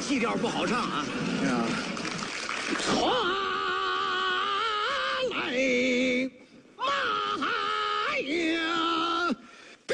G 调不好唱啊。传来马呀彪！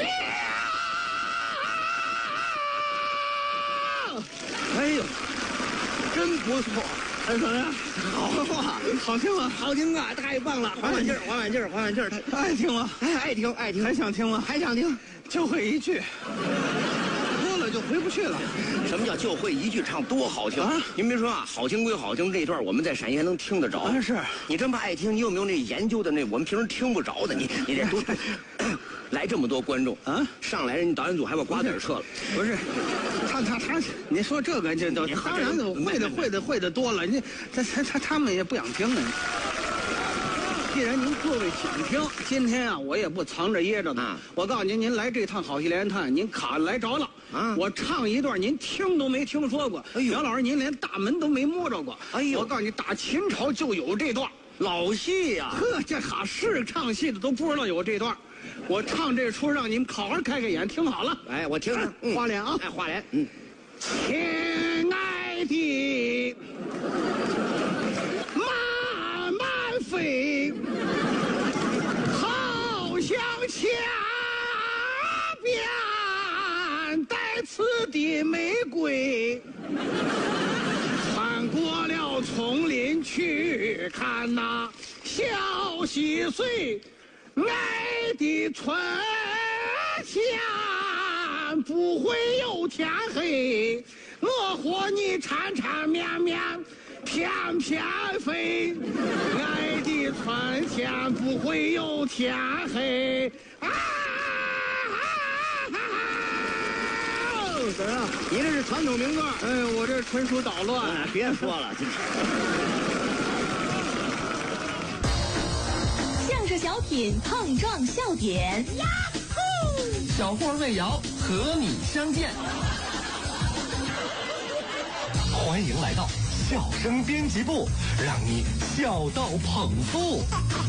哎呦，真不错。怎么样？好听吗？好听啊！太棒了！缓缓劲儿，缓缓劲儿，缓缓劲儿。爱听吗？爱听，爱听。还想听吗？还想听。就会一句，多了就回不去了。什么叫就会一句唱多好听啊？您别说啊，好听归好听，这段我们在陕西还能听得着。啊，是你真不爱听，你有没有那研究的那我们平时听不着的？你得多。来这么多观众啊！上来人家导演组还把瓜子撤了。不是，他，你说这个这都当然会的多了。你他们也不想听呢。既然您各位想听，今天啊，我也不藏着掖着的。我告诉您，您来这趟好戏连探，您卡来着了啊！我唱一段，您听都没听说过。哎呦，杨老师，您连大门都没摸着过。哎呦，我告诉你，打秦朝就有这段老戏呀。呵，这是唱戏的都不知道有这段。我唱这出让你们好好开开眼，听好了。哎，我听听。花脸啊，哎，花脸。亲爱的，慢慢飞，好像墙边带刺的玫瑰，穿过了丛林去看那小溪水。爱的春天不会有天黑，我和你缠缠绵绵，翩翩飞。爱的春天不会有天黑。怎么样？你这是传统民歌？我这纯属捣乱。别说了， 小品碰撞笑点，呀呼！ 小霍魏瑶和你相见，欢迎来到笑声编辑部，让你笑到捧腹。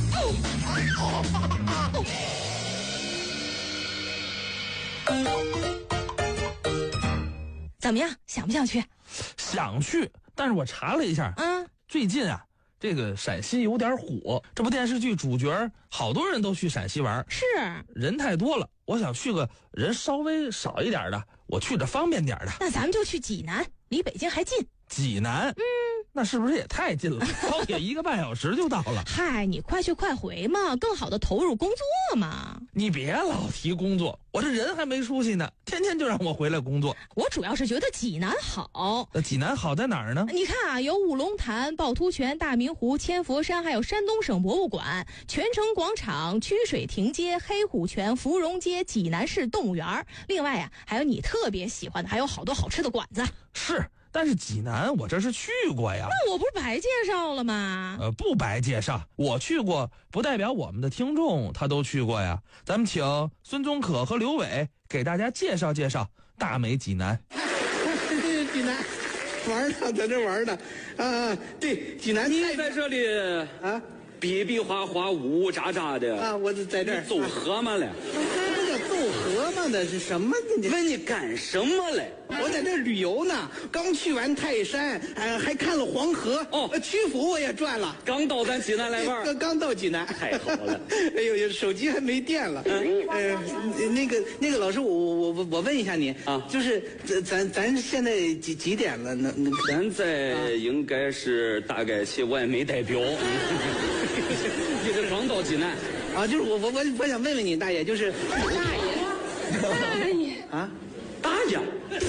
怎么样？想不想去？ 想去，但是我查了一下，最近啊。这个陕西有点火，这部电视剧主角好多人都去陕西玩， 是人太多了，我想去个人稍微少一点的，我去着方便点的。 那咱们就去济南，离北京还近。 济南，那是不是也太近了？高铁1个半小时就到了。 嗨，你快去快回嘛，更好的投入工作嘛。 你别老提工作，我这人还没出息呢，天天就让我回来工作。 我主要是觉得济南好。 济南好在哪儿呢？ 你看啊，有五龙潭、趵突泉、大明湖、千佛山，还有山东省博物馆、泉城广场、曲水亭街、黑虎泉、芙蓉街、济南市动物园。另外啊，还有你特别喜欢的，还有好多好吃的馆子。 是。但是济南我这是去过呀， 那我不是白介绍了吗？ 不白介绍，我去过，不代表我们的听众他都去过呀。咱们请孙宗可和刘伟给大家介绍介绍大美济南。 济南玩呢，在这玩呢，对，济南你在这里啊，比比划划，呜呜喳喳的啊，我在这儿走河嘛嘞。 奏河嘛的是什么呢？ 问你干什么嘞？ 我在这旅游呢，刚去完泰山，还看了黄河。曲阜我也转了。 刚到咱济南来玩？ 刚到济南， 太好了。 哎呦，手机还没电了。那个老师，我问一下你啊，就是咱现在几点了呢？ 现在应该是大概其我也没带表。你这刚到济南。 啊，就是我想问问你，大爷，就是大爷啊，大爷，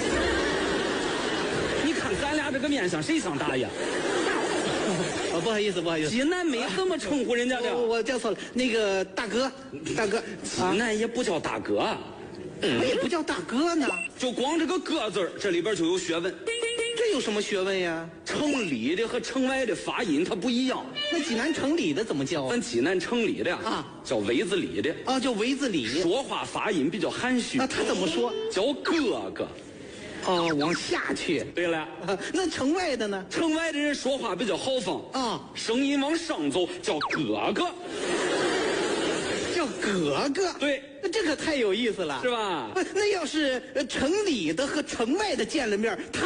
你看咱俩这个面相，谁像大爷？ 不好意思， 济南没这么称呼人家的， 我叫错了，那个大哥， 济南也不叫大哥， 也不叫大哥呢， 就光这个哥字儿，这里边就有学问。 这有什么学问呀？ 城里的和城外的发音它不一样。 那济南城里的怎么叫啊？ 咱济南城里的啊，叫围子里的啊，叫围子里。 说话发音比较含蓄。 那他怎么说？ 叫哥哥。 哦，往下去。 对了， 那城外的呢？ 城外的人说话比较豪放啊， 声音往上走，叫哥哥。 叫哥哥。 对。 这可太有意思了， 是吧？ 那要是城里的和城外的见了面，他